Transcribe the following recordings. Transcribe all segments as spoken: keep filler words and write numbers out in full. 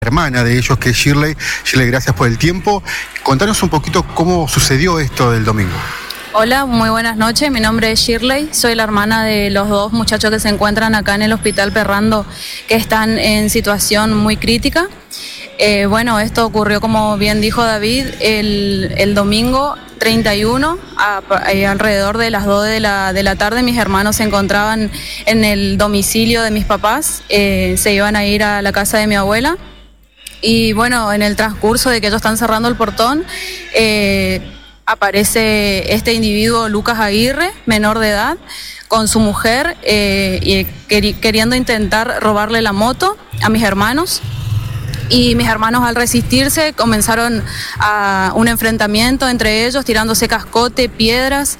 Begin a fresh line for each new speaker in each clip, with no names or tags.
hermana de ellos, que es Shirley. Shirley, gracias por el tiempo. Contanos un poquito cómo sucedió esto del domingo.
Hola, muy buenas noches. Mi nombre es Shirley, soy la hermana de los dos muchachos que se encuentran acá en el Hospital Perrando, que están en situación muy crítica. Eh, bueno, esto ocurrió, como bien dijo David, el, el domingo treinta y uno, a, a, alrededor de las dos de la, de la tarde. Mis hermanos se encontraban en el domicilio de mis papás, eh, se iban a ir a la casa de mi abuela. Y bueno, en el transcurso de que ellos están cerrando el portón, eh, aparece este individuo, Lucas Aguirre, menor de edad, con su mujer, eh, y quer- queriendo intentar robarle la moto a mis hermanos. Y mis hermanos, al resistirse, comenzaron a un enfrentamiento entre ellos, tirándose cascote, piedras,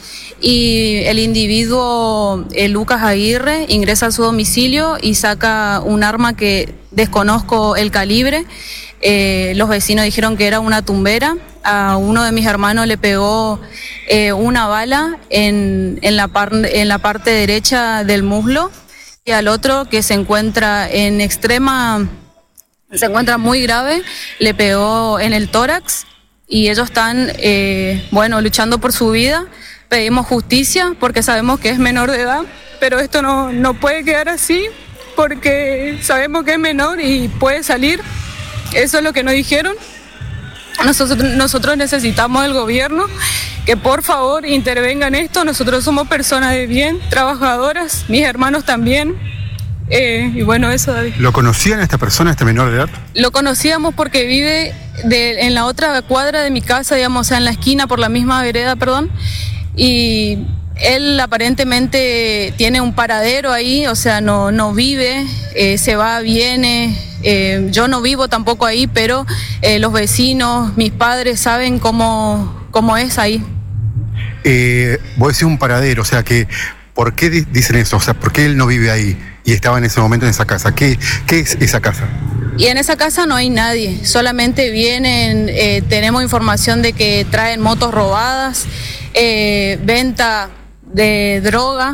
y el individuo, eh, Lucas Aguirre, ingresa a su domicilio y saca un arma que desconozco el calibre. Eh, los vecinos dijeron que era una tumbera. A uno de mis hermanos le pegó eh, una bala en, en, la par- en la parte derecha del muslo, y al otro, que se encuentra en extrema... se encuentra muy grave, le pegó en el tórax, y ellos están, eh, bueno, luchando por su vida. Pedimos justicia porque sabemos que es menor de edad, pero esto no, no puede quedar así porque sabemos que es menor y puede salir. Eso es lo que nos dijeron. Nosotros, nosotros necesitamos del gobierno que por favor intervenga en esto. Nosotros somos personas de bien, trabajadoras, mis hermanos también. Eh, y bueno, eso, David.
¿Lo conocían a esta persona, este menor de edad?
Lo conocíamos porque vive de, en la otra cuadra de mi casa, digamos, o sea, en la esquina, por la misma vereda, perdón. Y él aparentemente tiene un paradero ahí, o sea, no, no vive, eh, se va, viene. Eh, yo no vivo tampoco ahí, pero eh, los vecinos, mis padres saben cómo, cómo es ahí.
Eh, vos decís un paradero, o sea que, ¿por qué di- dicen eso? O sea, ¿por qué él no vive ahí y estaba en ese momento en esa casa? ¿Qué, qué es esa casa?
Y en esa casa no hay nadie, solamente vienen, eh, tenemos información de que traen motos robadas, eh, venta de droga,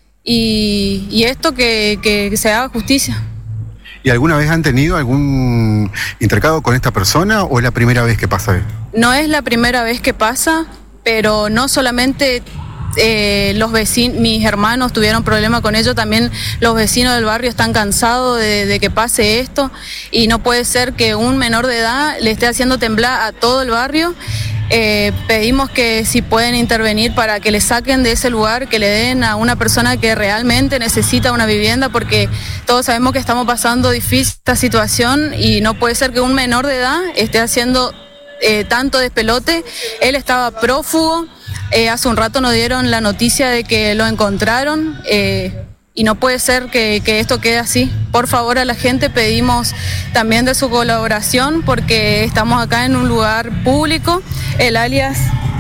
y, y esto que, que se haga justicia.
¿Y alguna vez han tenido algún intercambio con esta persona o es la primera vez que pasa esto?
No es la primera vez que pasa, pero no solamente eh, los vecinos, mis hermanos tuvieron problemas con ello, también los vecinos del barrio están cansados de, de que pase esto, y no puede ser que un menor de edad le esté haciendo temblar a todo el barrio. Eh, pedimos que si pueden intervenir para que le saquen de ese lugar, que le den a una persona que realmente necesita una vivienda, porque todos sabemos que estamos pasando difícil esta situación y no puede ser que un menor de edad esté haciendo eh, tanto despelote. Él estaba prófugo, eh, hace un rato nos dieron la noticia de que lo encontraron, eh, y no puede ser que, que esto quede así. Por favor, a la gente pedimos también de su colaboración, porque estamos acá en un lugar público. El alias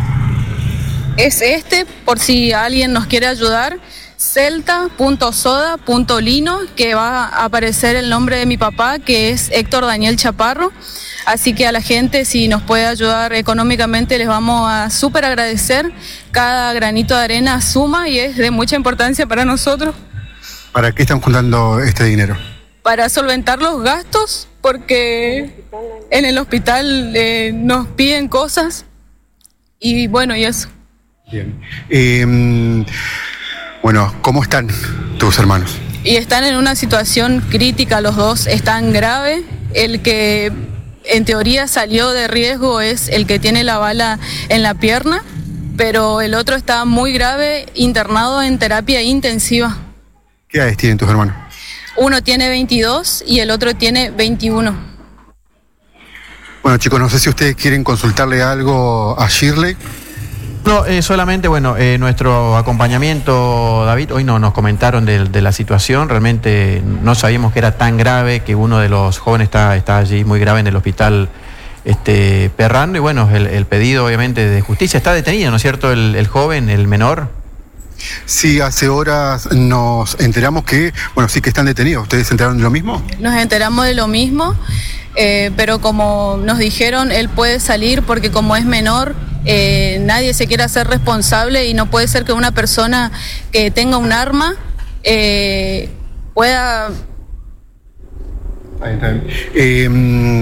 es este, por si alguien nos quiere ayudar: celta punto soda punto lino, que va a aparecer el nombre de mi papá, que es Héctor Daniel Chaparro. Así que a la gente, si nos puede ayudar económicamente, les vamos a súper agradecer. Cada granito de arena suma y es de mucha importancia para nosotros.
¿Para qué están juntando este dinero?
Para solventar los gastos, porque en el hospital eh, nos piden cosas, y bueno, y eso.
Bien. Eh, bueno, ¿cómo están tus hermanos?
Y están en una situación crítica, los dos están grave. El que en teoría salió de riesgo es el que tiene la bala en la pierna, pero el otro está muy grave, internado en terapia intensiva.
¿Qué edades tienen tus hermanos?
Uno tiene veintidós y el otro tiene veintiuno.
Bueno, chicos, no sé si ustedes quieren consultarle algo a Shirley.
No, eh, solamente, bueno, eh, nuestro acompañamiento, David, hoy no nos comentaron de, de la situación. Realmente no sabíamos que era tan grave, que uno de los jóvenes está, está allí muy grave en el hospital este, Perrando. Y bueno, el, el pedido obviamente de justicia. Está detenido, ¿no es cierto?, el, el joven, el menor.
Sí, hace horas nos enteramos que, bueno, sí que están detenidos. ¿Ustedes se enteraron de lo mismo?
Nos enteramos de lo mismo, eh, pero como nos dijeron, él puede salir porque como es menor, eh, nadie se quiere hacer responsable, y no puede ser que una persona que tenga un arma eh, pueda
Ahí está. Eh,